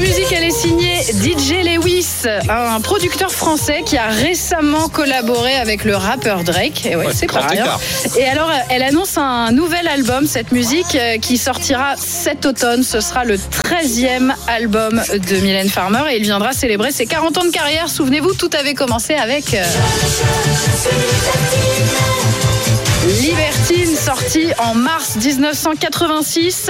musique, elle est signée DJ Lewis, un producteur français qui a récemment collaboré avec le rappeur Drake. Et c'est pas rien. Et alors, elle annonce un nouvel album, cette musique, qui sortira cet automne. Ce sera le 13e album de Mylène Farmer et il viendra célébrer ses 40 ans de carrière. Souvenez-vous, tout avait commencé avec Libertine, sorti en mars 1986.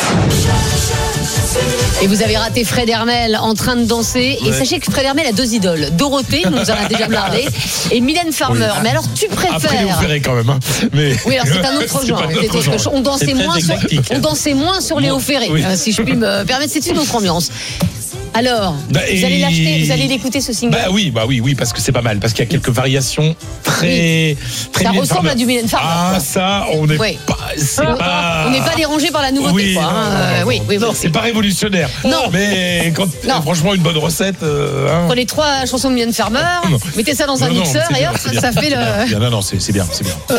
Et vous avez raté Fred Hermel en train de danser. Et sachez que Fred Hermel a 2 idoles. Dorothée, nous en a déjà parlé, et Mylène Farmer. Oui. Mais alors tu préfères... Après Léo Ferré quand même. Mais... Oui, alors c'est un autre genre. On dansait moins sur Léo Ferré, si je puis me permettre. C'est une autre ambiance. Alors, vous allez l'acheter, vous allez l'écouter ce single. Oui, parce que c'est pas mal, parce qu'il y a quelques variations très. Ça ressemble à du Mylène Farmer. Ah, ça, on n'est pas. On n'est pas dérangé par la nouveauté, quoi. Oui. Non, c'est pas révolutionnaire. Non. Mais franchement, une bonne recette. Prenez 3 chansons de Mylène Farmer, mettez ça dans un mixeur et hop, ça fait le. Non, c'est bien.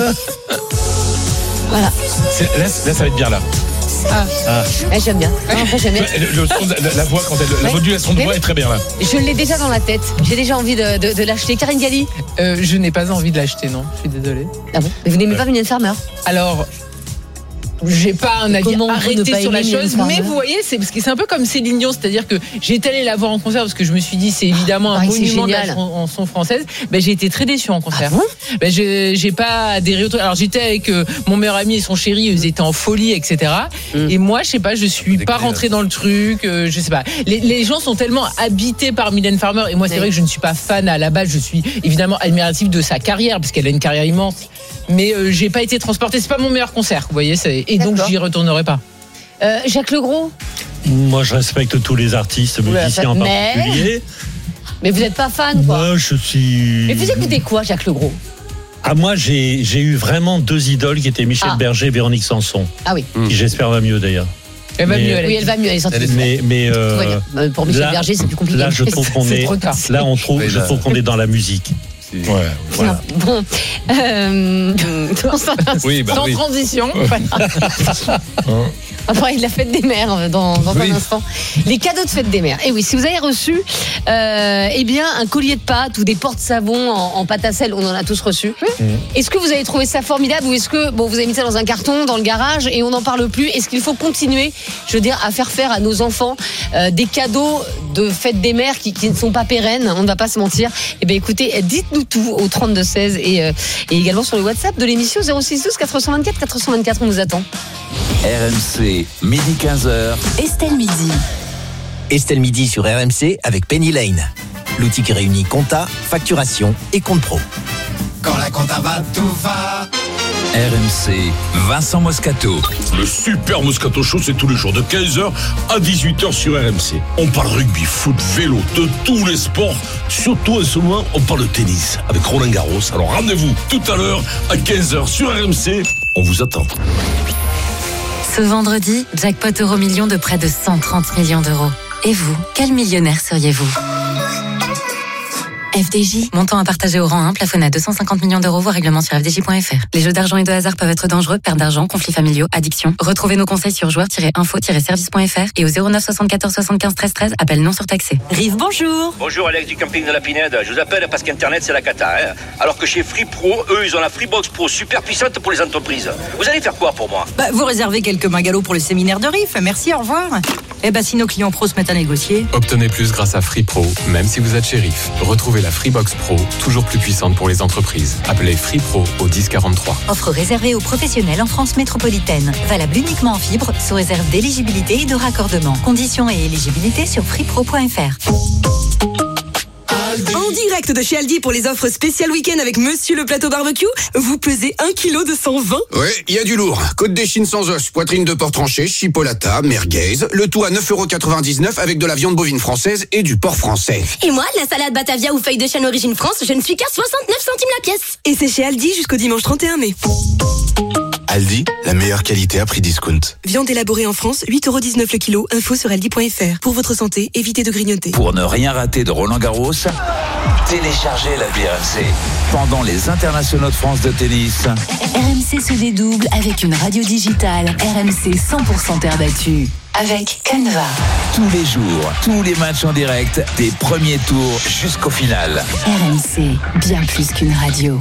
Voilà. Là, ça va être bien là. J'aime bien. J'aime bien. La voix, quand la modulation de voix est très bien là. Je l'ai déjà dans la tête. J'ai déjà envie de l'acheter. Karine Galli. Je n'ai pas envie de l'acheter, non. Je suis désolée. Ah bon? Mais vous n'aimez pas Mylène Farmer? Alors, j'ai pas un avis arrêté sur la chose, mais vous voyez, c'est un peu comme Céline Dion, c'est-à-dire que j'étais allée la voir en concert parce que je me suis dit c'est évidemment un monument de la chanson française. J'ai été très déçue en concert. J'ai pas adhéré au truc. Alors j'étais avec mon meilleur ami et son chéri, ils étaient en folie, etc. Et moi, je sais pas, je suis pas rentrée dans le truc. Je sais pas. Les gens sont tellement habités par Mylène Farmer et moi, c'est vrai que je ne suis pas fan à la base. Je suis évidemment admirative de sa carrière parce qu'elle a une carrière immense. Mais j'ai pas été transportée. C'est pas mon meilleur concert, vous voyez. Et donc j'y retournerai pas. Jacques Legros. Moi, je respecte tous les artistes, musiciens en particulier. Mais vous n'êtes pas fan, quoi. Moi, je suis. Mais vous écoutez quoi, Jacques Legros? Moi, j'ai eu vraiment 2 idoles qui étaient Michel Berger et Véronique Sanson. Ah oui. Qui j'espère va mieux d'ailleurs. Elle va mieux. Oui, elle va mieux. Elle est sortie. Mais pour Michel Berger, c'est plus compliqué. Là, je trouve qu'on est. Là, je trouve qu'on est dans la musique. Voilà. Bon, sans transition. On va parler de la fête des mères dans un instant. Les cadeaux de fête des mères. Et oui, si vous avez reçu un collier de pâtes ou des porte-savons en pâte à sel, on en a tous reçu. Est-ce que vous avez trouvé ça formidable ou est-ce que vous avez mis ça dans un carton, dans le garage et on n'en parle plus? Est-ce qu'il faut continuer, à faire à nos enfants des cadeaux de fête des mères qui ne sont pas pérennes? On ne va pas se mentir. Écoutez, dites-nous tout au 32-16 et également sur le WhatsApp de l'émission 06 12 424 424. On vous attend. RMC, midi 15h. Estelle Midi. Estelle Midi sur RMC avec Penny Lane. L'outil qui réunit compta, facturation et compte pro. Quand la compta va, tout va. RMC, Vincent Moscato. Le super Moscato Show, c'est tous les jours de 15h à 18h sur RMC. On parle rugby, foot, vélo, de tous les sports. Surtout en ce moment, on parle tennis avec Roland Garros. Alors rendez-vous tout à l'heure à 15h sur RMC. On vous attend. Ce vendredi, jackpot Euro-Million de près de 130 millions d'euros. Et vous, quel millionnaire seriez-vous ? FDJ, montant à partager au rang 1, plafonné à 250 millions d'euros, voire règlement sur fdj.fr. Les jeux d'argent et de hasard peuvent être dangereux, perte d'argent, conflits familiaux, addiction. Retrouvez nos conseils sur joueurs-info-service.fr et au 09 74 75 13 13, appel non surtaxé. Rive, bonjour. Bonjour, Alex du camping de la Pinède. Je vous appelle parce qu'Internet, c'est la cata. Alors que chez Free Pro, eux, ils ont la Freebox Pro super puissante pour les entreprises. Vous allez faire quoi pour moi ? Vous réservez quelques magalots pour le séminaire de RIF. Merci, au revoir. Si nos clients pros se mettent à négocier... Obtenez plus grâce à Free Pro, même si vous êtes chez RIF. Retrouvez la Freebox Pro, toujours plus puissante pour les entreprises. Appelez Free Pro au 1043. Offre réservée aux professionnels en France métropolitaine. Valable uniquement en fibre, sous réserve d'éligibilité et de raccordement. Conditions et éligibilité sur freepro.fr. En direct de chez Aldi pour les offres spéciales week-end avec Monsieur le Plateau Barbecue, vous pesez 1 kg de 120. Ouais, il y a du lourd. Côte d'échine sans os, poitrine de porc tranché, chipolata, merguez, le tout à 9,99€ avec de la viande bovine française et du porc français. Et moi, la salade Batavia ou feuille de chêne origine France, je ne suis qu'à 69 centimes la pièce. Et c'est chez Aldi jusqu'au dimanche 31 mai. Aldi, la meilleure qualité à prix discount. Viande élaborée en France, 8,19€ le kilo. Info sur aldi.fr. Pour votre santé, évitez de grignoter. Pour ne rien rater de Roland-Garros, téléchargez l'appli RMC. Pendant les internationaux de France de tennis, RMC se dédouble avec une radio digitale. RMC 100% terre battue. Avec Canva. tous les jours, tous les matchs en direct, des premiers tours jusqu'au final. RMC, bien plus qu'une radio.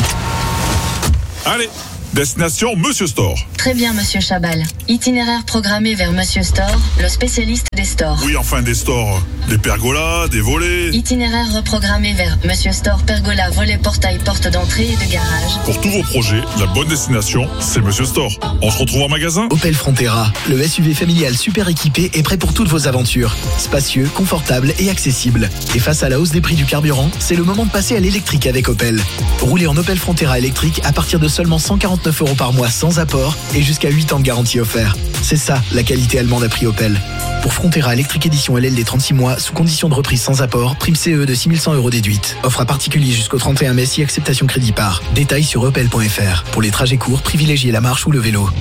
Allez, destination Monsieur Store. Très bien, Monsieur Chabal. Itinéraire programmé vers Monsieur Store, le spécialiste des stores. Oui, enfin des stores. Des pergolas, des volets. Itinéraire reprogrammé vers Monsieur Store, pergola, volet, portail, porte d'entrée et de garage. Pour tous vos projets, la bonne destination, c'est Monsieur Store. On se retrouve en magasin. Opel Frontera, le SUV familial super équipé est prêt pour toutes vos aventures. Spacieux, confortable et accessible. Et face à la hausse des prix du carburant, c'est le moment de passer à l'électrique avec Opel. Roulez en Opel Frontera électrique à partir de seulement 149€ par mois sans apport et jusqu'à 8 ans de garantie offert. C'est ça, la qualité allemande à prix Opel. Pour Frontera électrique édition LLD 36 mois, sous condition de reprise sans apport, prime CE de 6100€ déduite. Offre à particulier jusqu'au 31 mai si acceptation crédit par. Détails sur opel.fr. Pour les trajets courts, privilégiez la marche ou le vélo.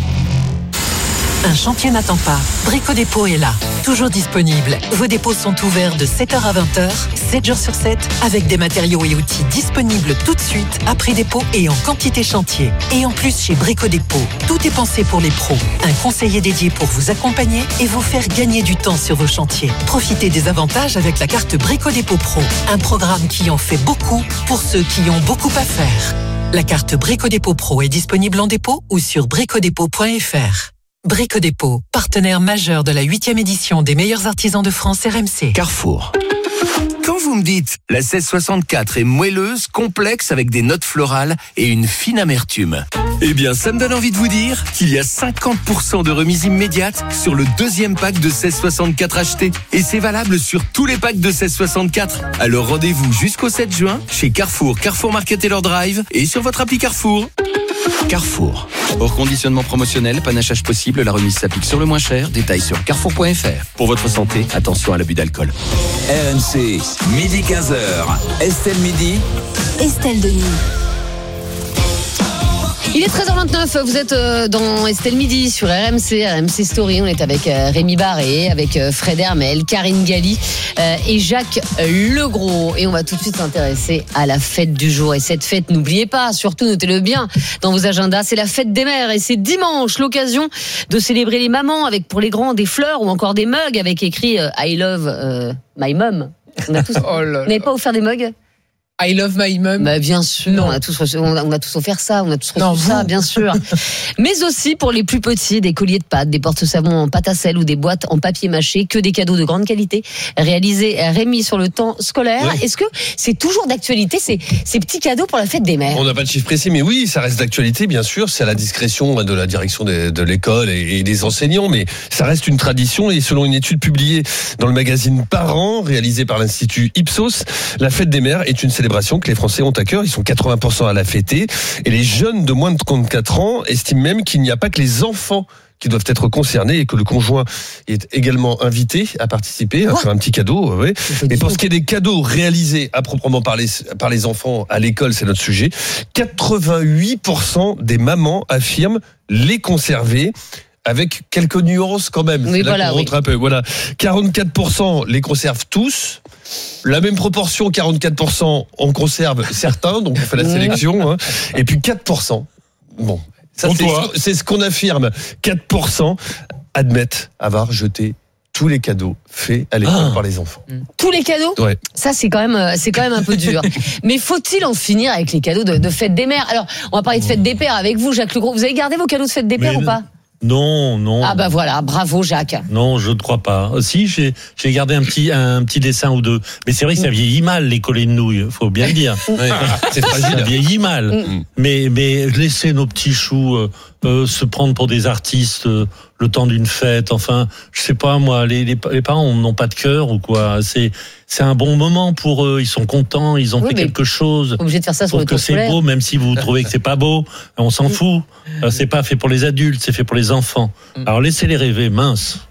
Un chantier n'attend pas. Brico Dépôt est là, toujours disponible. Vos dépôts sont ouverts de 7h à 20h, 7 jours sur 7, avec des matériaux et outils disponibles tout de suite, à prix dépôt et en quantité chantier. Et en plus, chez Brico Dépôt, tout est pensé pour les pros. Un conseiller dédié pour vous accompagner et vous faire gagner du temps sur vos chantiers. Profitez des avantages avec la carte Brico Dépôt Pro, un programme qui en fait beaucoup pour ceux qui ont beaucoup à faire. La carte Brico Dépôt Pro est disponible en dépôt ou sur bricodépôt.fr. Brico Dépôt, partenaire majeur de la 8e édition des meilleurs artisans de France RMC. Carrefour. Quand vous me dites la 1664 est moelleuse, complexe avec des notes florales et une fine amertume, eh bien ça me donne envie de vous dire qu'il y a 50% de remise immédiate sur le deuxième pack de 1664 acheté. Et c'est valable sur tous les packs de 1664. Alors rendez-vous jusqu'au 7 juin chez Carrefour, Carrefour Market Taylor Drive et sur votre appli Carrefour. Carrefour. Hors conditionnement promotionnel, panachage possible, la remise s'applique sur le moins cher. Détails sur carrefour.fr. Pour votre santé, attention à l'abus d'alcool. RMC, midi 15h. Estelle Midi. Estelle Denis. Il est 13h29, vous êtes dans Estelle Midi sur RMC Story. On est avec Rémi Barré, avec Fred Hermel, Karine Galli et Jacques Legros. Et on va tout de suite s'intéresser à la fête du jour. Et cette fête, n'oubliez pas, surtout notez-le bien dans vos agendas, c'est la fête des mères. Et c'est dimanche, l'occasion de célébrer les mamans avec pour les grands des fleurs ou encore des mugs avec écrit I love my mom. On a tous... Vous n'avez pas offert des mugs ? I love my mom. Bah bien sûr, on a tous offert ça, on a tous reçu ça, bien sûr. Mais aussi pour les plus petits, des colliers de pâtes, des porte-savons en pâte à sel ou des boîtes en papier mâché, que des cadeaux de grande qualité réalisés, Rémi, sur le temps scolaire. Oui. Est-ce que c'est toujours d'actualité ces petits cadeaux pour la fête des mères ? On n'a pas de chiffre précis, mais oui, ça reste d'actualité, bien sûr. C'est à la discrétion de la direction de l'école et des enseignants, mais ça reste une tradition. Et selon une étude publiée dans le magazine Parents, réalisée par l'Institut Ipsos, la fête des mères est une célébration que les Français ont à cœur. Ils sont 80% à la fêter. Et les jeunes de moins de 34 ans estiment même qu'il n'y a pas que les enfants qui doivent être concernés et que le conjoint est également invité à participer, à faire un petit cadeau. Ouais. Et pour ce qui est des cadeaux réalisés à proprement par les enfants à l'école, c'est notre sujet, 88% des mamans affirment les conserver. Avec quelques nuances quand même. Oui, voilà, rentre un peu. Voilà. 44% les conservent tous. La même proportion, 44%, on conserve certains, donc on fait la sélection. Hein. Et puis 4%. Bon, ça c'est ce qu'on affirme. 4% admettent avoir jeté tous les cadeaux faits à l'école par les enfants. Tous les cadeaux ? Ouais. Ça, c'est quand même un peu dur. Mais faut-il en finir avec les cadeaux de fête des mères ? Alors, on va parler de fête des pères avec vous, Jacques Legros. Vous avez gardé vos cadeaux de fête des pères ou pas ? Non. Ah bah voilà, bravo Jacques. Non, je ne crois pas. Si, j'ai gardé un petit dessin ou deux. Mais c'est vrai que ça vieillit mal, les collets de nouilles, faut bien le dire. C'est fragile. Ça vieillit mal. Mais laisser nos petits choux se prendre pour des artistes le temps d'une fête, enfin, je sais pas moi, les parents n'ont pas de cœur ou quoi. C'est un bon moment pour eux, ils sont contents, ils ont fait quelque chose. Obligé de faire ça sur le temps scolaire. C'est beau, même si vous trouvez que c'est pas beau, on s'en fout. C'est pas fait pour les adultes, c'est fait pour les enfants. Alors laissez-les rêver, mince.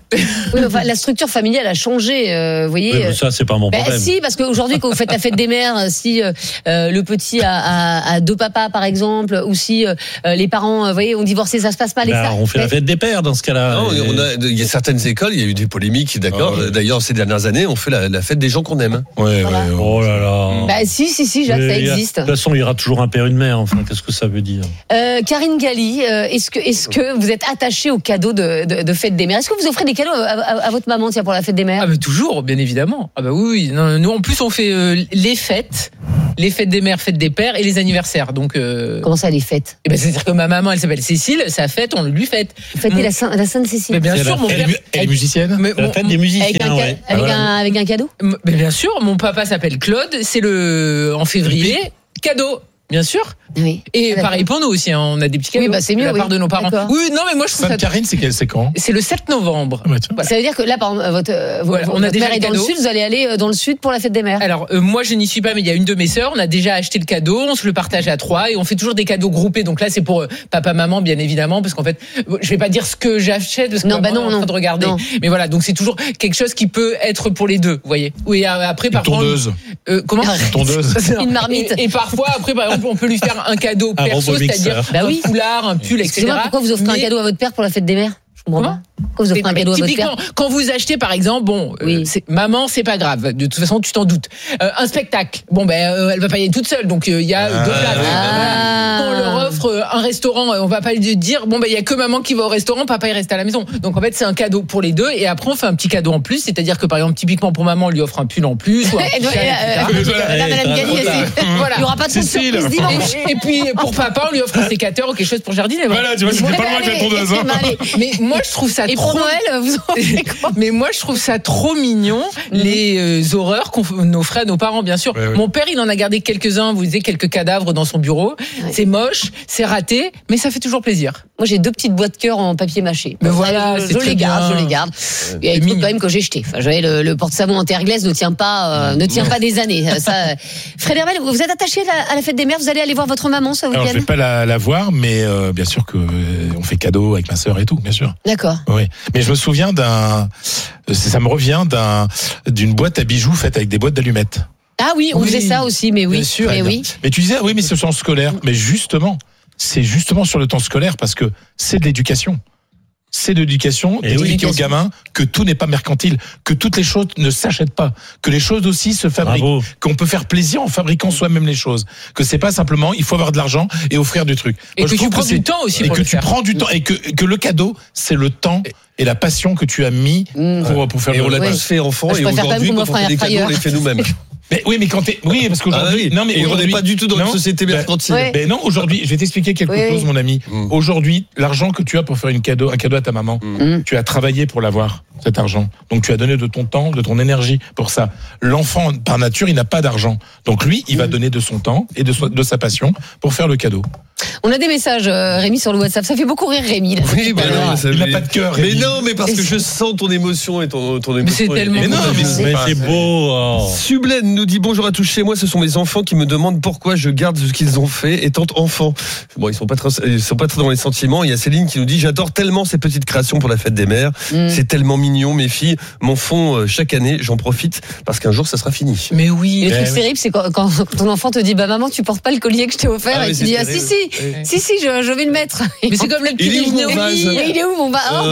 Oui, enfin, la structure familiale a changé, vous voyez. Oui, mais ça, c'est pas mon problème. Si, parce qu'aujourd'hui, quand vous faites la fête des mères, si le petit a deux papas, par exemple, ou si les parents, vous voyez, ont divorcé, ça se passe pas. On fait la fête des pères dans ce cas-là. Non, il y a certaines écoles, il y a eu des polémiques, d'accord. D'ailleurs, ces dernières années, on fait la fête des gens qu'on aime. Ouais, voilà. Oh là là. Si, Jacques, ça existe. De toute façon, il y aura toujours un père et une mère. Enfin, qu'est-ce que ça veut dire? Karine Galli, est-ce que vous êtes attachée aux cadeaux de fête des mères? Est-ce que vous offrez des cadeaux à votre maman, tiens, pour la fête des mères? Ah, mais toujours, bien évidemment. Ah, bah oui. Non, nous, en plus, on fait les fêtes des mères, fêtes des pères et les anniversaires. Donc, comment ça, les fêtes? C'est-à-dire que ma maman, elle s'appelle Cécile, sa fête, on lui fête. Vous fêtez la Sainte Cécile? Mais bien sûr, mon père. Elle est musicienne? La fête des musiciens, avec un cadeau? Mais bien sûr, mon papa s'appelle Claude, c'est en février. Cadeau, bien sûr. Oui. Et pareil pour nous aussi, hein, on a des petits cadeaux c'est mieux, de la part de nos parents. D'accord. Oui, non, mais moi je trouve ça. Karine, c'est quand? C'est le 7 novembre. Voilà. Ça veut dire que là, par exemple, on a déjà mère est dans le sud, vous allez aller dans le sud pour la fête des mères. Alors, moi je n'y suis pas, mais il y a une de mes sœurs, on a déjà acheté le cadeau, on se le partage à 3 et on fait toujours des cadeaux groupés. Donc là, c'est pour papa, maman, bien évidemment, parce qu'en fait, je vais pas dire ce que j'achète, parce que non, on est en train de regarder. Non. Mais voilà, donc c'est toujours quelque chose qui peut être pour les deux, vous voyez. Oui, après, par contre. Comment? Une tondeuse. Une marmite. Et parfois, après, par exemple, on peut lui faire un cadeau perso, c'est-à-dire un foulard, un pull, etc. Pourquoi vous offrez un cadeau à votre père pour la fête des mères? Je comprends pas. Pourquoi vous offrez un cadeau à votre père? Quand vous achetez, par exemple, maman, c'est pas grave. De toute façon, tu t'en doutes. Un spectacle. Elle va pas y aller toute seule, donc il y a 2 places. Quand on leur offre un restaurant, on va pas lui dire, il y a que maman qui va au restaurant, papa il reste à la maison. Donc en fait, c'est un cadeau pour les deux. Et après, on fait un petit cadeau en plus, c'est-à-dire que par exemple, typiquement pour maman, on lui offre un pull en plus. Ou Madame Galli, il y aura pas de surprise dimanche. Et puis pour papa, on lui offre un sécateur ou quelque chose pour jardiner. Voilà, tu vois, c'était pas loin que la tondeuse. Mais moi, je trouve ça et trop. Pour Noël, vous en faites quoi? Mais moi, je trouve ça trop mignon, les horreurs qu'on offrait à nos parents, bien sûr. Ouais. Mon père, il en a gardé quelques-uns, vous disiez, quelques cadavres dans son bureau. Ouais. C'est moche, c'est raté, mais ça fait toujours plaisir. Moi, j'ai 2 petites boîtes cœur en papier mâché. Mais voilà, je les garde. Il y a des trucs quand même que j'ai jeté. Enfin, le porte-savon en terre glaise ne tient pas des années. Ça. Fred Hermel, vous êtes attaché à la fête des mères, vous allez aller voir votre maman ce week-end? Alors, je vais pas la voir, mais bien sûr que on fait cadeau avec ma sœur et tout, bien sûr. D'accord. Oui, mais je me souviens ça me revient d'une boîte à bijoux faite avec des boîtes d'allumettes. Ah oui, on faisait ça aussi, mais oui. Bien sûr. Mais oui. Mais tu disais, oui, mais c'est sur le temps scolaire. Mais c'est justement sur le temps scolaire parce que c'est de l'éducation. C'est de l'éducation, d'expliquer aux gamins que tout n'est pas mercantile, que toutes les choses ne s'achètent pas, que les choses aussi se fabriquent, qu'on peut faire plaisir en fabriquant soi-même les choses, que c'est pas simplement il faut avoir de l'argent et offrir du truc. Et que tu prends du temps aussi pour le faire. Et que tu prends du temps et que le cadeau, c'est le temps et la passion que tu as mis pour faire. Et on l'a tous fait enfant et aujourd'hui quand on fait des cadeaux, on les fait nous-mêmes. Mais oui, mais parce qu'aujourd'hui, non, mais on n'est pas du tout dans une société mercantile. Mais non, aujourd'hui, je vais t'expliquer quelque chose, mon ami. Aujourd'hui, l'argent que tu as pour faire un cadeau à ta maman, tu as travaillé pour l'avoir, cet argent. Donc tu as donné de ton temps, de ton énergie pour ça. L'enfant, par nature, il n'a pas d'argent. Donc lui, il va donner de son temps et de sa passion pour faire le cadeau. On a des messages, Rémi, sur le WhatsApp. Ça fait beaucoup rire Rémi. Là. Oui, il n'a pas de cœur. Mais non, mais parce que je sens ton émotion et ton émotion. Mais c'est tellement. Mais c'est beau. Oh. Sublen nous dit bonjour à tous chez moi. Ce sont mes enfants qui me demandent pourquoi je garde ce qu'ils ont fait étant enfant. Bon, ils sont pas très dans les sentiments. Il y a Céline qui nous dit j'adore tellement ces petites créations pour la fête des mères. C'est tellement mignon. Mes filles m'en font chaque année. J'en profite parce qu'un jour ça sera fini. Mais oui. Le truc terrible, c'est quand ton enfant te dit maman, tu portes pas le collier que je t'ai offert et tu dis si, je vais le mettre. Mais c'est comme le petit déjeuner. Il est où mon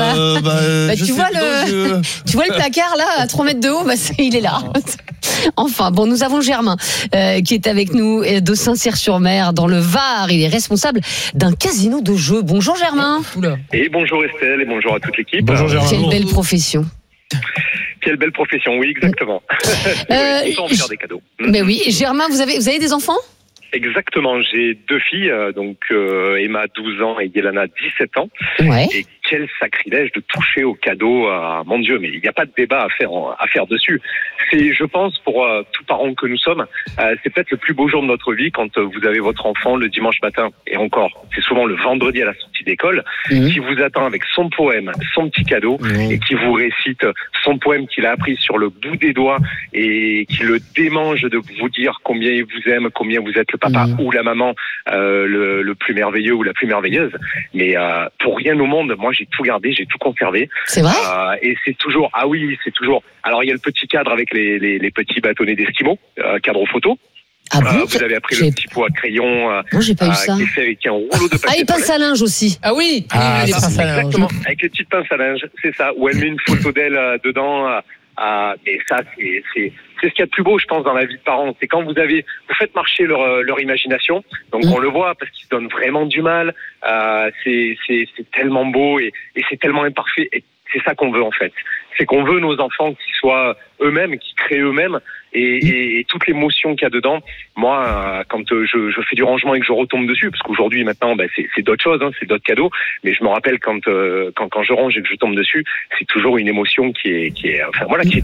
tu vois le placard là à 3 mètres de haut, il est là. Enfin, bon, nous avons Germain qui est avec nous de Saint-Cyr-sur-Mer dans le Var. Il est responsable d'un casino de jeux. Bonjour Germain. Et bonjour Estelle et bonjour à toute l'équipe. Bonjour Germain. Quelle belle profession. Quelle belle profession, oui, exactement. Autant faire des cadeaux. Mais oui, Germain, vous avez des enfants ? Exactement, j'ai 2 filles, donc Emma 12 ans et Yelana 17 ans. Ouais. Et quel sacrilège de toucher au cadeau, mon Dieu, mais il n'y a pas de débat à faire dessus. C'est, je pense, pour tous parents que nous sommes, c'est peut-être le plus beau jour de notre vie quand vous avez votre enfant le dimanche matin. Et encore, c'est souvent le vendredi à la sortie d'école, qui vous attend avec son poème, son petit cadeau, et qui vous récite son poème qu'il a appris sur le bout des doigts et qui le démange de vous dire combien il vous aime, combien vous êtes le papa ou la maman le plus merveilleux ou la plus merveilleuse. Mais pour rien au monde, moi j'ai tout gardé, j'ai tout conservé. C'est vrai. Et c'est toujours, c'est toujours. Alors il y a le petit cadre avec les petits bâtonnets d'esquimaux, cadre photo. Ah bon, vous avez appris le petit pot à crayon j'ai pas eu ça. qui est fait avec un rouleau de papier. Ah, et pince à linge aussi. Ah oui, les pinces à linge. Exactement, avec les petites pinces à linge, c'est ça, où elle met une photo d'elle dedans. Mais ça, c'est ce qu'il y a de plus beau, je pense, dans la vie de parents. C'est quand vous faites marcher leur imagination. Donc on le voit parce qu'ils se donnent vraiment du mal. C'est tellement beau et c'est tellement imparfait. Et c'est ça qu'on veut en fait. C'est qu'on veut nos enfants qui soient eux-mêmes, qui créent eux-mêmes et toute l'émotion qu'il y a dedans. Moi, quand je fais du rangement et que je retombe dessus, parce qu'aujourd'hui maintenant, c'est d'autres choses, c'est d'autres cadeaux. Mais je me rappelle quand je range et que je tombe dessus, c'est toujours une émotion qui est